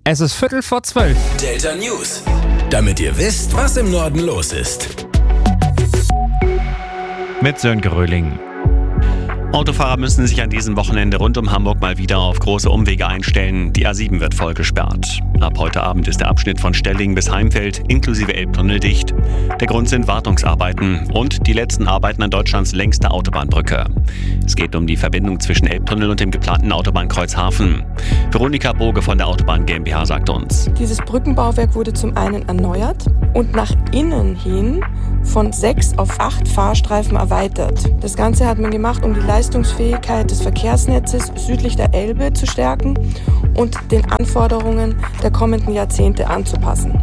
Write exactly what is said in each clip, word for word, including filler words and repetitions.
Es ist Viertel vor zwölf. Delta News. Damit ihr wisst, was im Norden los ist. Mit Sönke Röhling. Autofahrer müssen sich an diesem Wochenende rund um Hamburg mal wieder auf große Umwege einstellen. Die A sieben wird voll gesperrt. Ab heute Abend ist der Abschnitt von Stellingen bis Heimfeld inklusive Elbtunnel dicht. Der Grund sind Wartungsarbeiten und die letzten Arbeiten an Deutschlands längster Autobahnbrücke. Es geht um die Verbindung zwischen Elbtunnel und dem geplanten Autobahnkreuz Hafen. Veronika Boge von der Autobahn GmbH sagt uns: Dieses Brückenbauwerk wurde zum einen erneuert und nach innen hin von sechs auf acht Fahrstreifen erweitert. Das Ganze hat man gemacht, um die Leistungsfähigkeit des Verkehrsnetzes südlich der Elbe zu stärken und den Anforderungen der kommenden Jahrzehnte anzupassen.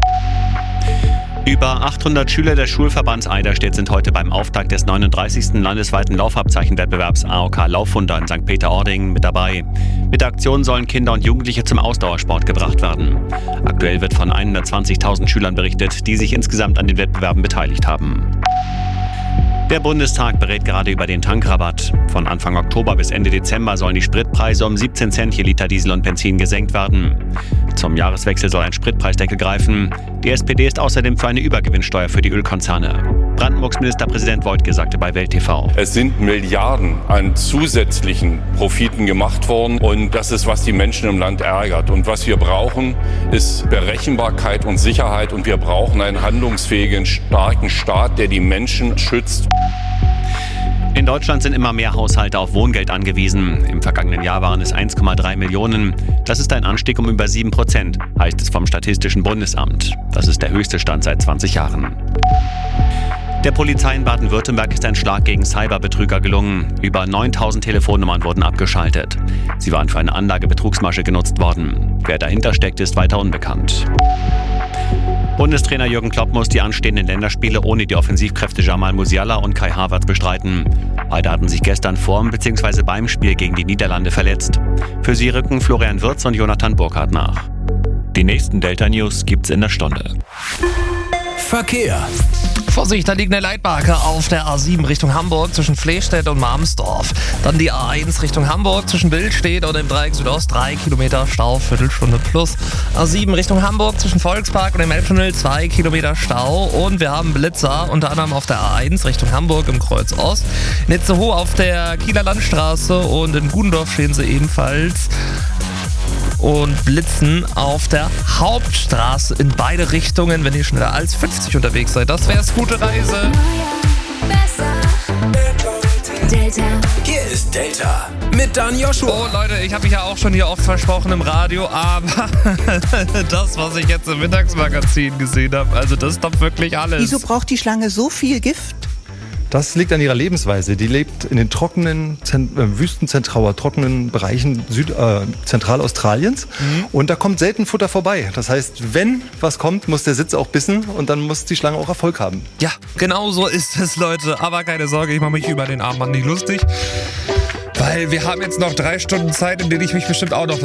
Über achthundert Schüler des Schulverbands Eiderstedt sind heute beim Auftakt des neununddreißigsten landesweiten Laufabzeichenwettbewerbs A O K Laufwunder in Sankt Peter-Ording mit dabei. Mit der Aktion sollen Kinder und Jugendliche zum Ausdauersport gebracht werden. Aktuell wird von hundertzwanzigtausend Schülern berichtet, die sich insgesamt an den Wettbewerben beteiligt haben. Der Bundestag berät gerade über den Tankrabatt. Von Anfang Oktober bis Ende Dezember sollen die Spritpreise um siebzehn Cent je Liter Diesel und Benzin gesenkt werden. Zum Jahreswechsel soll ein Spritpreisdeckel greifen. Die S P D ist außerdem für eine Übergewinnsteuer für die Ölkonzerne. Brandenburgs Ministerpräsident Woidke sagte bei Welt T V: Es sind Milliarden an zusätzlichen Profiten gemacht worden und das ist, was die Menschen im Land ärgert. Und was wir brauchen, ist Berechenbarkeit und Sicherheit und wir brauchen einen handlungsfähigen, starken Staat, der die Menschen schützt. In Deutschland sind immer mehr Haushalte auf Wohngeld angewiesen. Im vergangenen Jahr waren es eins Komma drei Millionen. Das ist ein Anstieg um über sieben Prozent, heißt es vom Statistischen Bundesamt. Das ist der höchste Stand seit zwanzig Jahren. Der Polizei in Baden-Württemberg ist ein Schlag gegen Cyberbetrüger gelungen. Über neuntausend Telefonnummern wurden abgeschaltet. Sie waren für eine Anlagebetrugsmasche genutzt worden. Wer dahinter steckt, ist weiter unbekannt. Bundestrainer Jürgen Klopp muss die anstehenden Länderspiele ohne die Offensivkräfte Jamal Musiala und Kai Havertz bestreiten. Beide hatten sich gestern vorm bzw. beim Spiel gegen die Niederlande verletzt. Für sie rücken Florian Wirtz und Jonathan Burkhardt nach. Die nächsten Delta News gibt's in der Stunde. Verkehr. Vorsicht, da liegt eine Leitmarke auf der A sieben Richtung Hamburg zwischen Flehstedt und Marmsdorf. Dann die A eins Richtung Hamburg zwischen Wildstedt und dem Dreieck Südost, drei Kilometer Stau, Viertelstunde plus. A sieben Richtung Hamburg zwischen Volkspark und dem Elbtunnel, zwei Kilometer Stau. Und wir haben Blitzer, unter anderem auf der A eins Richtung Hamburg im Kreuz Ost. In Itzehoe auf der Kieler Landstraße und in Gudendorf stehen sie ebenfalls. Und blitzen auf der Hauptstraße in beide Richtungen, wenn ihr schneller als fünfzig unterwegs seid. Das wär's, gute Reise. Delta. Hier ist Delta mit Dan Joshua. Oh Leute, ich habe mich ja auch schon hier oft versprochen im Radio, aber das, was ich jetzt im Mittagsmagazin gesehen habe, also das ist doch wirklich alles. Wieso braucht die Schlange so viel Gift? Das liegt an ihrer Lebensweise. Die lebt in den trockenen, Zent- äh, Wüstenzentrauer, trockenen Bereichen Süd- äh, Zentralaustraliens. Mhm. Und da kommt selten Futter vorbei. Das heißt, wenn was kommt, muss der Sitz auch bissen und dann muss die Schlange auch Erfolg haben. Ja, genau so ist es, Leute. Aber keine Sorge, ich mache mich über den armen Mann nicht lustig. Weil wir haben jetzt noch drei Stunden Zeit, in denen ich mich bestimmt auch noch